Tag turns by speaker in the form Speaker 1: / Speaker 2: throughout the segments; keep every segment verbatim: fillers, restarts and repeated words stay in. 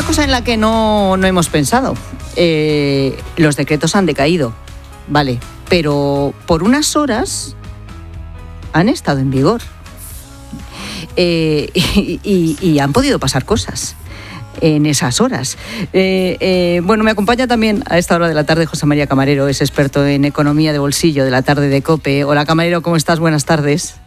Speaker 1: cosa en la que no, no hemos pensado. Eh, los decretos han decaído, vale, pero por unas horas han estado en vigor. Eh, y, y, y han podido pasar cosas en esas horas. Eh, eh, bueno, me acompaña también a esta hora de la tarde José María Camarero, es experto en economía de bolsillo de la tarde de COPE. Hola Camarero, ¿cómo estás? Buenas tardes.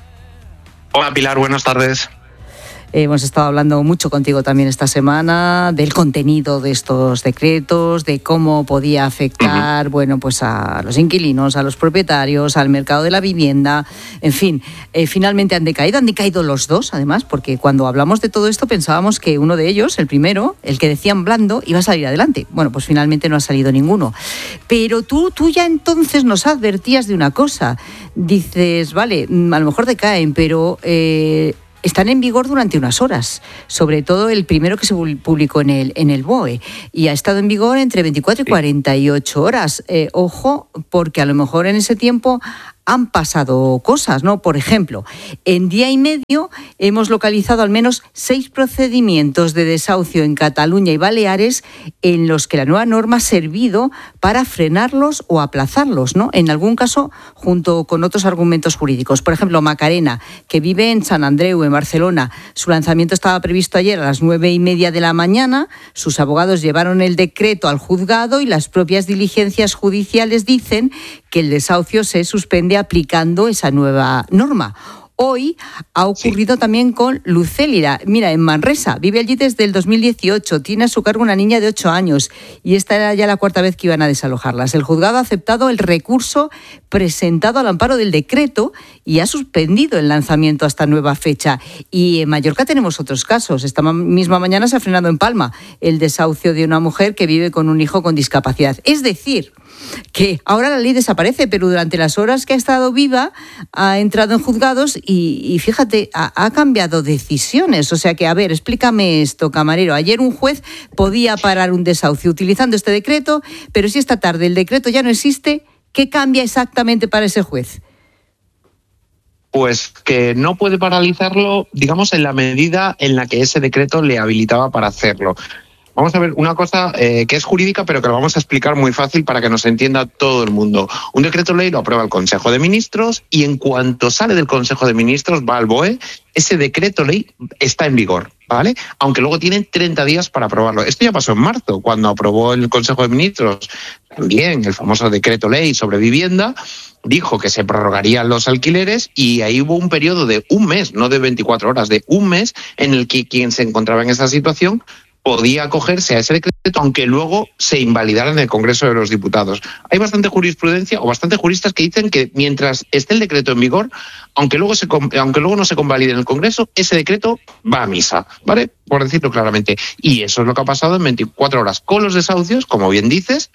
Speaker 2: Hola Pilar, buenas tardes.
Speaker 1: Eh, hemos estado hablando mucho contigo también esta semana del contenido de estos decretos, de cómo podía afectar, uh-huh. bueno, pues a los inquilinos, a los propietarios, al mercado de la vivienda, en fin, eh, finalmente han decaído, han decaído los dos además, porque cuando hablamos de todo esto pensábamos que uno de ellos, el primero, el que decían blando, iba a salir adelante. Bueno, pues finalmente no ha salido ninguno. Pero tú, tú ya entonces nos advertías de una cosa, dices, vale, a lo mejor decaen, pero... Eh, están en vigor durante unas horas, sobre todo el primero que se publicó en el, en el B O E, y ha estado en vigor entre veinticuatro y cuarenta y ocho horas. Eh, ojo, porque a lo mejor en ese tiempo han pasado cosas, ¿no? Por ejemplo, en día y medio hemos localizado al menos seis procedimientos de desahucio en Cataluña y Baleares en los que la nueva norma ha servido para frenarlos o aplazarlos, ¿no? En algún caso, junto con otros argumentos jurídicos. Por ejemplo, Macarena, que vive en Sant Andreu, en Barcelona. Su lanzamiento estaba previsto ayer a las nueve y media de la mañana. Sus abogados llevaron el decreto al juzgado y las propias diligencias judiciales dicen que el desahucio se suspende aplicando esa nueva norma. Hoy ha ocurrido sí. también con Lucélida. Mira, en Manresa, vive allí desde el dos mil dieciocho, tiene a su cargo una niña de ocho años y esta era ya la cuarta vez que iban a desalojarlas. El juzgado ha aceptado el recurso presentado al amparo del decreto y ha suspendido el lanzamiento hasta nueva fecha. Y en Mallorca tenemos otros casos. Esta misma mañana se ha frenado en Palma el desahucio de una mujer que vive con un hijo con discapacidad. Es decir, que ahora la ley desaparece, pero durante las horas que ha estado viva ha entrado en juzgados y, y fíjate, ha, ha cambiado decisiones. O sea que, a ver, explícame esto, Camarero. Ayer un juez podía parar un desahucio utilizando este decreto, pero si esta tarde el decreto ya no existe, ¿qué cambia exactamente para ese juez?
Speaker 2: Pues que no puede paralizarlo, digamos, en la medida en la que ese decreto le habilitaba para hacerlo. Vamos a ver una cosa eh, que es jurídica, pero que lo vamos a explicar muy fácil para que nos entienda todo el mundo. Un decreto ley lo aprueba el Consejo de Ministros y en cuanto sale del Consejo de Ministros va al B O E, ese decreto ley está en vigor, ¿vale? Aunque luego tienen treinta días para aprobarlo. Esto ya pasó en marzo, cuando aprobó el Consejo de Ministros también el famoso decreto ley sobre vivienda. Dijo que se prorrogarían los alquileres y ahí hubo un periodo de un mes, no de veinticuatro horas, de un mes en el que quien se encontraba en esa situación podía acogerse a ese decreto, aunque luego se invalidara en el Congreso de los Diputados. Hay bastante jurisprudencia o bastante juristas que dicen que mientras esté el decreto en vigor, aunque luego, se, aunque luego no se convalide en el Congreso, ese decreto va a misa, ¿vale? Por decirlo claramente. Y eso es lo que ha pasado en veinticuatro horas con los desahucios, como bien dices,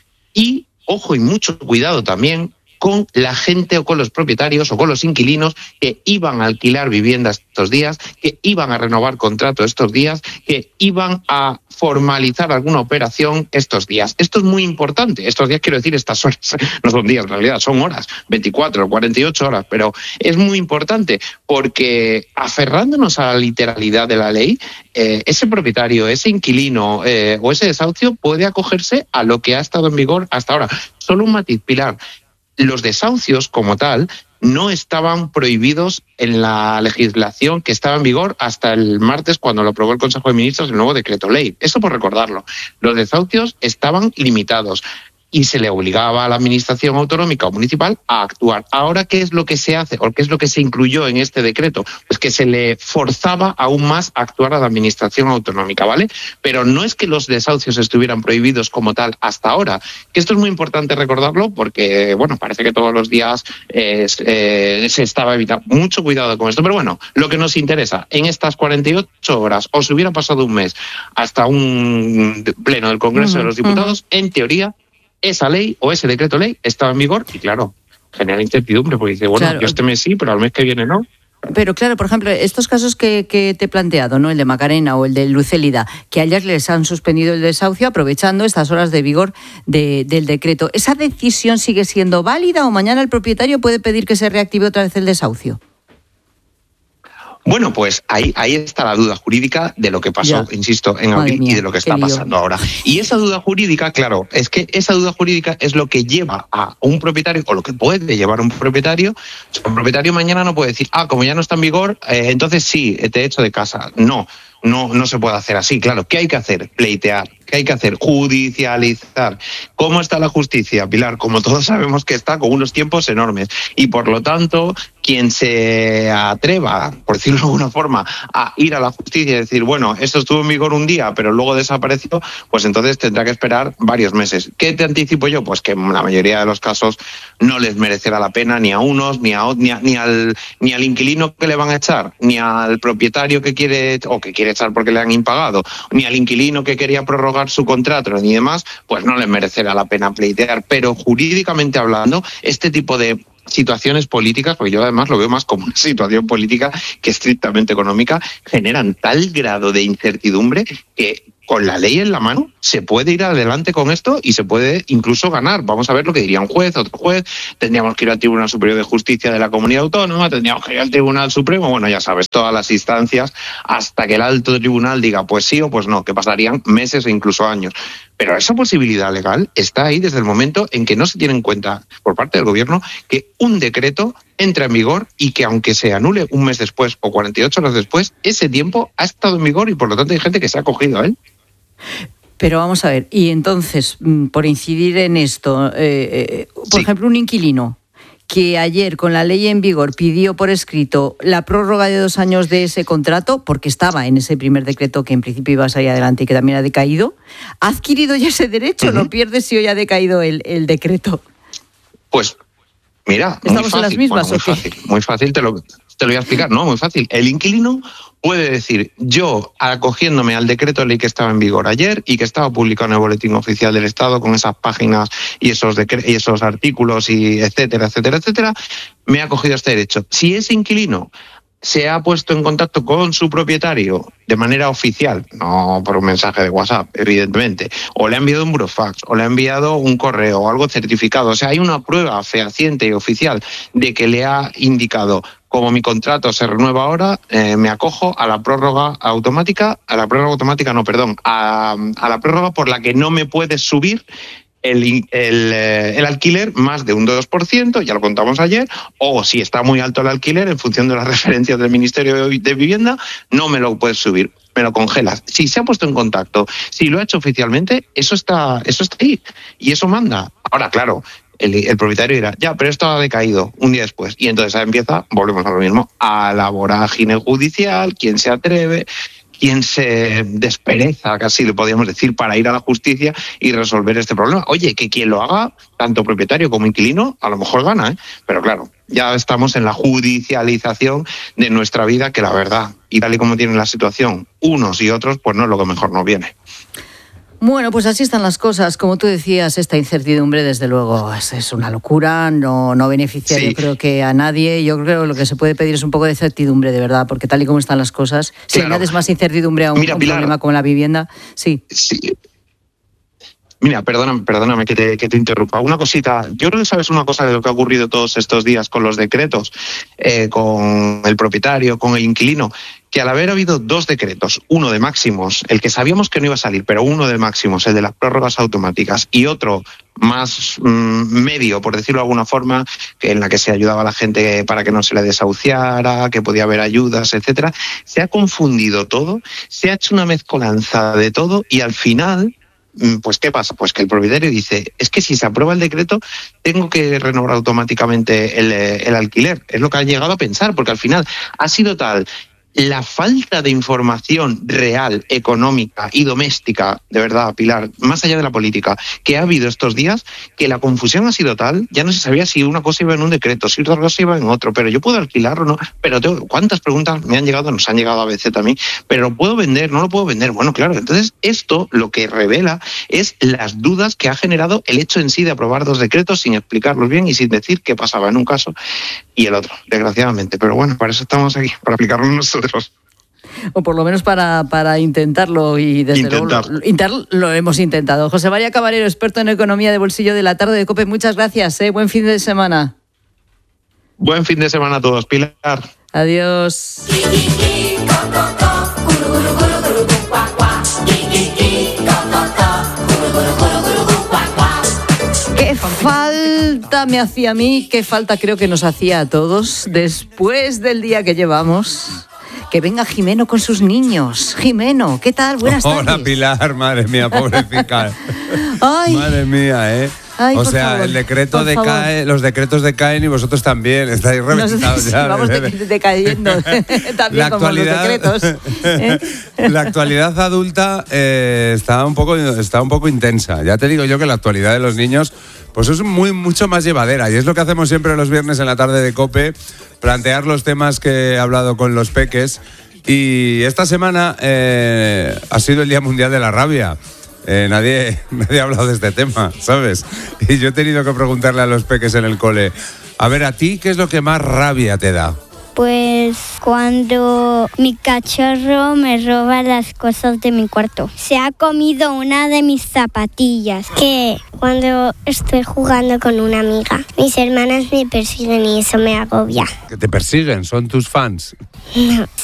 Speaker 2: y, ojo, y mucho cuidado también con la gente o con los propietarios o con los inquilinos que iban a alquilar viviendas estos días, que iban a renovar contrato estos días, que iban a formalizar alguna operación estos días. Esto es muy importante. Estos días, quiero decir, estas horas, no son días en realidad, son horas, veinticuatro o cuarenta y ocho horas, pero es muy importante porque aferrándonos a la literalidad de la ley, eh, ese propietario, ese inquilino eh, o ese desahucio puede acogerse a lo que ha estado en vigor hasta ahora. Solo un matiz, Pilar. Los desahucios, como tal, no estaban prohibidos en la legislación que estaba en vigor hasta el martes, cuando lo aprobó el Consejo de Ministros el nuevo decreto ley. Eso por recordarlo. Los desahucios estaban limitados y se le obligaba a la administración autonómica o municipal a actuar. Ahora, ¿qué es lo que se hace o qué es lo que se incluyó en este decreto? Pues que se le forzaba aún más a actuar a la administración autonómica, ¿vale? Pero no es que los desahucios estuvieran prohibidos como tal hasta ahora, que esto es muy importante recordarlo porque, bueno, parece que todos los días eh, eh, se estaba evitando. Mucho cuidado con esto, pero bueno, lo que nos interesa, en estas cuarenta y ocho horas, o se hubiera pasado un mes hasta un pleno del Congreso uh-huh, de los Diputados, uh-huh. en teoría, esa ley o ese decreto ley estaba en vigor y, claro, genera incertidumbre porque dice, bueno, claro, yo este mes sí, pero al mes que viene no.
Speaker 1: Pero claro, por ejemplo, estos casos que, que te he planteado, ¿no? El de Macarena o el de Lucélida, que ayer les han suspendido el desahucio aprovechando estas horas de vigor de, del decreto. ¿Esa decisión sigue siendo válida o mañana el propietario puede pedir que se reactive otra vez el desahucio?
Speaker 2: Bueno, pues ahí, ahí está la duda jurídica de lo que pasó, ya. insisto, en abril mía, y de lo que está pasando ahora. Y esa duda jurídica, claro, es que esa duda jurídica es lo que lleva a un propietario, o lo que puede llevar a un propietario. Un propietario mañana no puede decir, ah, como ya no está en vigor, eh, entonces sí, te echo de casa. No, no, no se puede hacer así. Claro, ¿qué hay que hacer? Pleitear. ¿Qué hay que hacer? Judicializar. ¿Cómo está la justicia, Pilar? Como todos sabemos que está con unos tiempos enormes. Y por lo tanto, quien se atreva, por decirlo de alguna forma, a ir a la justicia y decir, bueno, esto estuvo en vigor un día, pero luego desapareció, pues entonces tendrá que esperar varios meses. ¿Qué te anticipo yo? Pues que en la mayoría de los casos no les merecerá la pena ni a unos, ni a ni, a, ni al ni al inquilino que le van a echar, ni al propietario que quiere o que quiere echar porque le han impagado, ni al inquilino que quería prorrogar su contrato ni demás, pues no les merecerá la pena pleitear. Pero jurídicamente hablando, este tipo de situaciones políticas, porque yo además lo veo más como una situación política que estrictamente económica, generan tal grado de incertidumbre que con la ley en la mano se puede ir adelante con esto y se puede incluso ganar. Vamos a ver lo que diría un juez, otro juez, tendríamos que ir al Tribunal Superior de Justicia de la Comunidad Autónoma, tendríamos que ir al Tribunal Supremo, bueno, ya sabes, todas las instancias, hasta que el alto tribunal diga pues sí o pues no, que pasarían meses e incluso años. Pero esa posibilidad legal está ahí desde el momento en que no se tiene en cuenta por parte del gobierno que un decreto entra en vigor y que aunque se anule un mes después o cuarenta y ocho horas después, ese tiempo ha estado en vigor y por lo tanto hay gente que se ha acogido a él.
Speaker 1: Pero vamos a ver, y entonces, por incidir en esto, eh, eh, por sí. ejemplo, un inquilino que ayer con la ley en vigor pidió por escrito la prórroga de dos años de ese contrato, porque estaba en ese primer decreto que en principio iba a salir adelante y que también ha decaído, ¿ha adquirido ya ese derecho? Uh-huh. ¿Lo pierde si hoy ha decaído el, el decreto?
Speaker 2: Pues mira,
Speaker 1: ¿estamos
Speaker 2: muy fácil,
Speaker 1: en las mismas
Speaker 2: bueno, muy
Speaker 1: o qué?
Speaker 2: Fácil, muy fácil, te lo, te lo voy a explicar, no, muy fácil. El inquilino puede decir, yo acogiéndome al decreto de ley que estaba en vigor ayer y que estaba publicado en el Boletín Oficial del Estado con esas páginas y esos, decre- y esos artículos y etcétera, etcétera, etcétera, me he acogido a este derecho. Si ese inquilino se ha puesto en contacto con su propietario de manera oficial, no por un mensaje de WhatsApp, evidentemente, o le ha enviado un burofax, o le ha enviado un correo o algo certificado, o sea, hay una prueba fehaciente y oficial de que le ha indicado, como mi contrato se renueva ahora, eh, me acojo a la prórroga automática, a la prórroga automática, no, perdón, a, a la prórroga por la que no me puedes subir El, el, el alquiler más de un dos por ciento, ya lo contamos ayer, o si está muy alto el alquiler, en función de las referencias del Ministerio de Vivienda, no me lo puedes subir, me lo congelas. Si se ha puesto en contacto, si lo ha hecho oficialmente, eso está, eso está ahí y eso manda. Ahora, claro, el, el propietario dirá, ya, pero esto ha decaído un día después. Y entonces ahí empieza, volvemos a lo mismo, a la vorágine judicial, quién se atreve, quien se despereza, casi le podríamos decir, para ir a la justicia y resolver este problema. Oye, que quien lo haga, tanto propietario como inquilino, a lo mejor gana, ¿eh? Pero claro, ya estamos en la judicialización de nuestra vida, que la verdad, y tal y como tiene la situación unos y otros, pues no es lo que mejor nos viene.
Speaker 1: Bueno, pues así están las cosas. Como tú decías, esta incertidumbre, desde luego, es, es una locura, no, no beneficia sí. yo creo que a nadie. Yo creo que lo que se puede pedir es un poco de certidumbre, de verdad, porque tal y como están las cosas, claro. Si añades más incertidumbre a un, Mira, un Pilar, problema como la vivienda, sí.
Speaker 2: Sí. Mira, perdóname, perdóname que te, que te interrumpa. Una cosita, yo creo que sabes una cosa de lo que ha ocurrido todos estos días con los decretos, eh, con el propietario, con el inquilino, que al haber habido dos decretos, uno de máximos, el que sabíamos que no iba a salir, pero uno de máximos, el de las prórrogas automáticas, y otro más mmm, medio, por decirlo de alguna forma, que en la que se ayudaba a la gente para que no se le desahuciara, que podía haber ayudas, etcétera, se ha confundido todo, se ha hecho una mezcolanza de todo y al final... Pues ¿qué pasa? Pues que el propietario dice, es que si se aprueba el decreto tengo que renovar automáticamente el, el alquiler. Es lo que ha llegado a pensar, porque al final ha sido tal la falta de información real, económica y doméstica, de verdad, Pilar, más allá de la política, que ha habido estos días, que la confusión ha sido tal, ya no se sabía si una cosa iba en un decreto, si otra cosa iba en otro, pero yo puedo alquilar o no, pero tengo, ¿cuántas preguntas me han llegado? Nos han llegado a veces también, pero ¿lo puedo vender? ¿No lo puedo vender? Bueno, claro, entonces esto lo que revela es las dudas que ha generado el hecho en sí de aprobar dos decretos sin explicarlos bien y sin decir qué pasaba en un caso y el otro, desgraciadamente, pero bueno, para eso estamos aquí, para aplicarlo nosotros.
Speaker 1: O por lo menos para, para intentarlo y desde Intentar. luego lo, intentar, lo hemos intentado. José María Camarero, experto en economía de bolsillo de la tarde de COPE, muchas gracias, ¿eh? Buen fin de semana.
Speaker 2: Buen fin de semana a todos, Pilar.
Speaker 1: Adiós. Qué falta me hacía a mí, qué falta creo que nos hacía a todos después del día que llevamos. Que venga Jimeno con sus niños. Jimeno, ¿qué tal? Buenas tardes.
Speaker 3: Hola, Pilar, madre mía, pobrecita.
Speaker 1: Ay.
Speaker 3: Madre mía, ¿eh?
Speaker 1: Ay,
Speaker 3: o
Speaker 1: por
Speaker 3: sea,
Speaker 1: favor,
Speaker 3: el decreto
Speaker 1: por
Speaker 3: decae,
Speaker 1: favor.
Speaker 3: los decretos decaen y vosotros también, estáis reventados
Speaker 1: Nos,
Speaker 3: ya.
Speaker 1: vamos de, decayendo también como los decretos. ¿eh?
Speaker 3: La actualidad adulta eh, está, un poco, está un poco intensa. Ya te digo yo que la actualidad de los niños pues es muy mucho más llevadera y es lo que hacemos siempre los viernes en la tarde de COPE, plantear los temas que he hablado con los peques. Y esta semana eh, ha sido el Día Mundial de la Rabia. Eh, nadie, nadie ha hablado de este tema, ¿sabes? Y yo he tenido que preguntarle a los peques en el cole, a ver, ¿a ti qué es lo que más rabia te da?
Speaker 4: Pues cuando mi cachorro me roba las cosas de mi cuarto. Se ha comido una de mis zapatillas.
Speaker 5: Que cuando estoy jugando con una amiga, mis hermanas me persiguen y eso me agobia.
Speaker 3: Que te persiguen, son tus fans.
Speaker 5: No.